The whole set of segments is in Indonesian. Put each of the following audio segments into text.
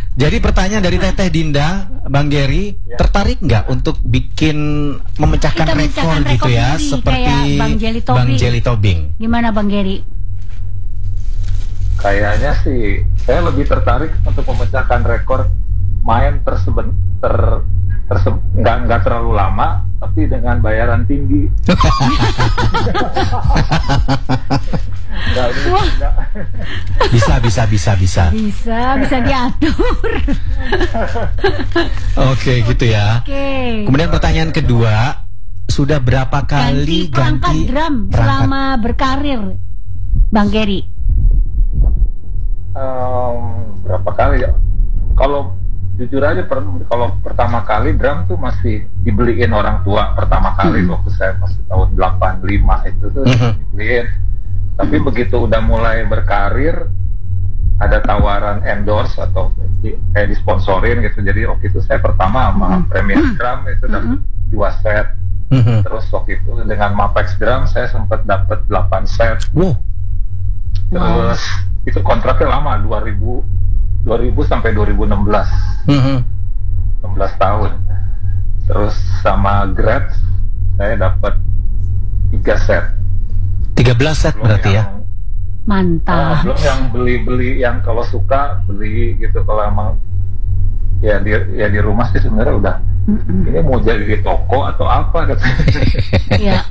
Jadi pertanyaan dari Teteh Dinda, Bang Gary, tertarik nggak untuk bikin memecahkan rekor gitu ya, diri, seperti Bang Jelly Tobing? Gimana Bang Gary? Kayaknya sih saya lebih tertarik untuk memecahkan rekor main nggak terlalu lama tapi dengan bayaran tinggi. Bisa diatur. Oke, gitu ya. Kemudian pertanyaan kedua, sudah berapa kali ganti drum selama berkarir, Bang Gary? Berapa kali ya? Kalau jujur aja, kalau pertama kali drum tuh masih dibeliin orang tua pertama kali waktu saya masih tahun 85 itu tuh dibeliin. Tapi begitu udah mulai berkarir, ada tawaran endorse atau kayak disponsorin gitu. Jadi waktu itu saya pertama sama Premier Drum itu dapat 2 set. Terus waktu itu dengan Mapex Drum saya sempat dapat 8 set. Terus itu kontraknya lama, 2000 sampai 2016. 16 tahun. Terus sama Grab saya dapat 3 set. 13 set belum berarti ya? Mantap. Belum yang beli-beli, yang kalau suka beli gitu. Kalau emang ya di rumah sih sebenarnya udah ini mau jadi toko atau apa gitu. Iya.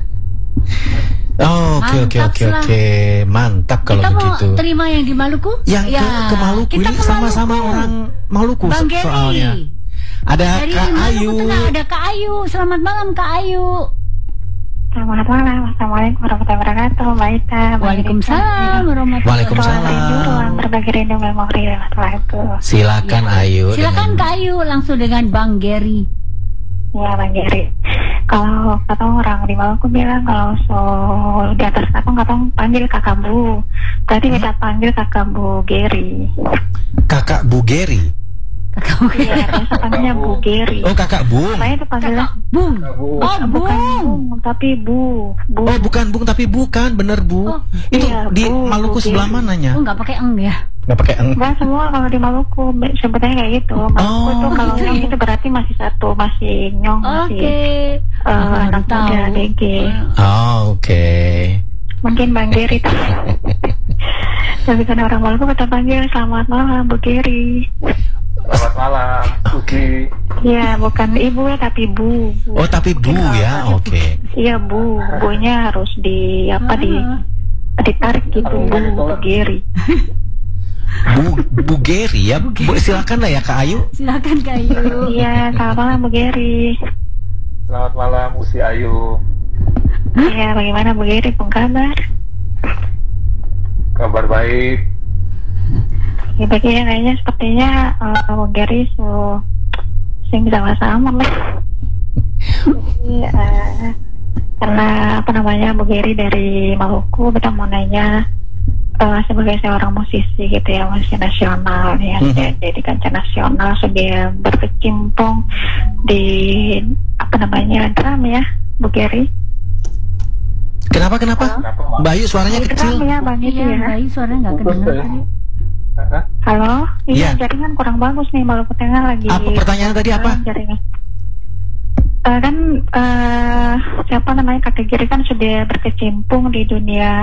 Oh, oke. Mantap kalau kita begitu. Kita mau terima yang di Maluku? Yang ke Maluku, ini sama-sama orang Maluku soalnya. Ada dari Kak Ayu. Ada Kak Ayu. Selamat malam Kak Ayu. Selamat malam. Assalamualaikum warahmatullahi wabarakatuh. Mbak Ita. Waalaikumsalam warahmatullahi wabarakatuh. Berbagi rindu memori wabarakatuh. Silakan Ayu. Silakan Kak Ayu langsung dengan Bang Gary. Ya Bang Gary. Kalau kata orang di Maluku bilang kalau di atas katong panggil kakak Bu. Berarti kita panggil kakak Bu Gary. Kakak Bu Gary? Iya, biasa panggilnya Bu Gary. Oh, Kakak Bung. Saya itu panggilnya Bung. Oh, bukan Bung, tapi Bu. Oh, bukan Bung tapi bukan, bener Bu. Itu iya, di Maluku sebelah mananya? Oh, nggak pakai eng ya? Nggak pakai eng. Enggak, semua kalau di Maluku sebetulnya kayak gitu. Maluku itu kalau nyong itu berarti masih satu, masih nyong, masih anak muda DG. Oh, oke. Mungkin Bang Gary. Tapi kan orang Maluku kita panggil selamat malam Bu Gary. Selamat malam, Susi. Iya, bukan ibu ya, tapi Bu. Oh, tapi Bu ya, oke. Iya Bu, Bu-nya harus ditarik gitu, Bu Gary. Bu Gary ya, silakan lah ya Kak Ayu. Silakan Kak Ayu. Iya, selamat malam Bu Gary. Selamat malam Usi Ayu. Iya, bagaimana Bu Gary, pun kabar? Kabar baik. Ya kayaknya sepertinya Bu Gary sing sama-sama lah. Karena Bu Gary dari Maluku, kita mau nanya sebagai seorang musisi gitu ya, musisi nasional ya, di kancah nasional sudah berkecimpung di drum ya Bu Gary. Kenapa? Mbak Ayu suaranya kecil. Drum ya Bang itu ya. Mbak Ayu suaranya nggak kedengeran. Halo, jaringan kurang bagus nih, Maluku Tengah lagi. Apa pertanyaan tadi apa? Jaringan. Siapa namanya Kakek Giri kan sudah berkecimpung di dunia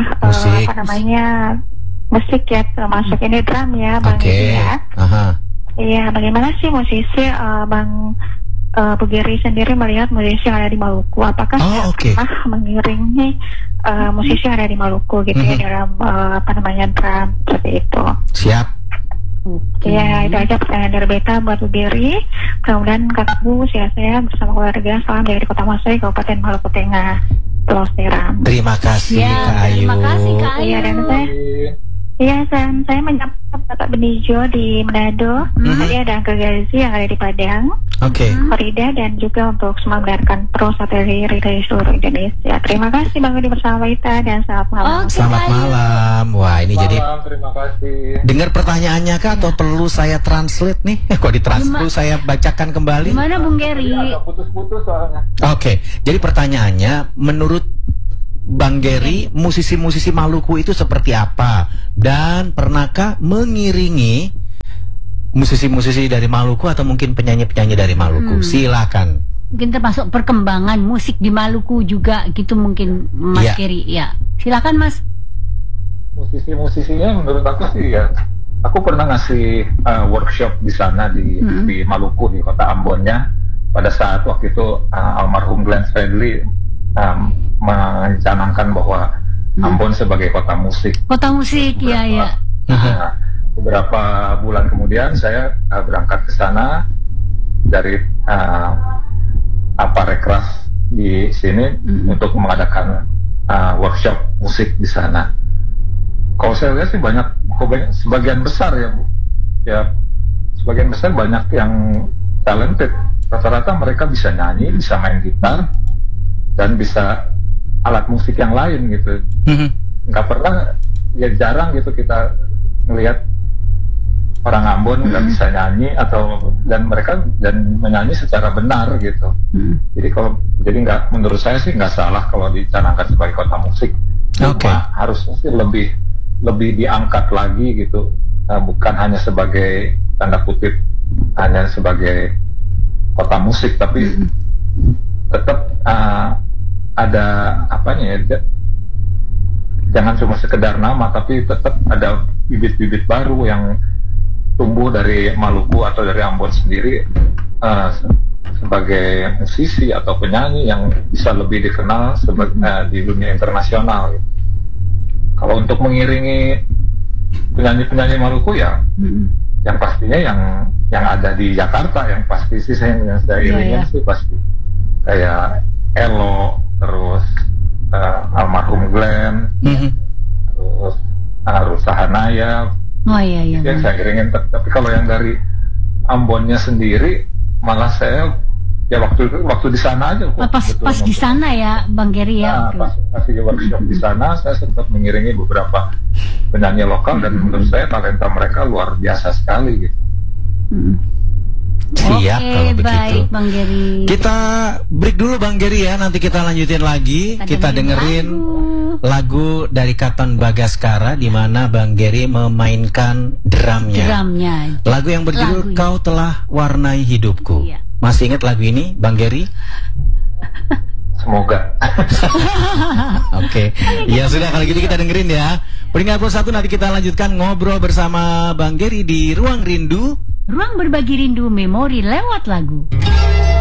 musik ya, termasuk ini drum ya Bang Giri ya. Iya, bagaimana sih musisi Bang Bu Giri sendiri melihat musisi yang ada di Maluku? Apakah pernah mengiringi musisi yang ada di Maluku gitu ya dalam drum seperti itu? Siap. Ya, itu aja pertanyaan dari Beta buat Bu Giri. Kemudian Kakak Bu, sehat-sehat bersama keluarga. Salam dari Kota Masai, Kabupaten Maluku Tengah, Pulau Seram. Terima kasih Kak Ayu. Terima kasih Kak Ayu. Dan saya menyapa Bapak Benijo di Manado, ada Angga Gazi yang ada di Padang, Florida, dan juga untuk semua mendengarkan Pro Sateri dari seluruh Indonesia. Terima kasih Bang Udi bersama kita dan selamat malam. Selamat malam. Wah, ini jadi. Terima kasih. Dengar pertanyaannya Kak, atau perlu saya translate nih? Kok ditranslate? Perlu saya bacakan kembali? Gimana Bung Gary? Agak putus-putus soalnya. Oke, jadi pertanyaannya, menurut Bang Gary, musisi-musisi Maluku itu seperti apa? Dan pernahkah mengiringi musisi-musisi dari Maluku atau mungkin penyanyi-penyanyi dari Maluku. Silakan. Mungkin termasuk perkembangan musik di Maluku juga gitu mungkin Mas Gary. Ya, silakan Mas. Musisi-musisinya menurut aku sih ya, aku pernah ngasih workshop di sana di Maluku, di kota Ambonnya, pada saat waktu itu almarhum Glenn Fredly mencanangkan bahwa Ambon sebagai kota musik. Kota musik, ya. Beberapa bulan kemudian saya berangkat ke sana dari Parekraf di sini untuk mengadakan workshop musik di sana. Kalau saya lihat sih sebagian besar ya Bu, ya sebagian besar banyak yang talented. Rata-rata mereka bisa nyanyi, bisa main gitar, dan bisa alat musik yang lain gitu. Nggak pernah, ya jarang gitu kita ngelihat orang Ambon nggak bisa nyanyi dan mereka menyanyi secara benar gitu. Jadi nggak, menurut saya sih nggak salah kalau dicanangkan sebagai kota musik. Harusnya sih lebih diangkat lagi gitu, bukan hanya sebagai tanda kutip hanya sebagai kota musik, tapi tetap ada apanya ya, jangan cuma sekedar nama, tapi tetap ada bibit-bibit baru yang tumbuh dari Maluku atau dari Ambon sendiri sebagai musisi atau penyanyi yang bisa lebih dikenal di dunia internasional. Kalau untuk mengiringi penyanyi-penyanyi Maluku ya, yang pastinya yang ada di Jakarta, yang pasti sih yang saya iringin sih pasti kayak Elo, terus almarhum Glenn, terus Rusa Hanaya. Yang saya iringin. Tapi kalau yang dari Ambonnya sendiri, malah saya ya waktu di sana aja. Pas di sana ya, Bang Gary ya. Pas di workshop di sana, saya sempat mengiringi beberapa penyanyi lokal dan menurut saya talenta mereka luar biasa sekali gitu. Siap kalau begitu. Baik, Bang Gary. Kita break dulu Bang Gary ya, nanti kita lanjutin lagi. Kita dengerin lagu dari Katon Bagaskara di mana Bang Gary memainkan drumnya. Lagu yang berjudul Kau Telah Warnai Hidupku. Masih ingat lagu ini, Bang Gary? Semoga. Oke. Ya sudah, kalau gitu kita dengerin ya. Peringkat 21 nanti kita lanjutkan ngobrol bersama Bang Gary di Ruang Rindu. Ruang berbagi rindu memori lewat lagu.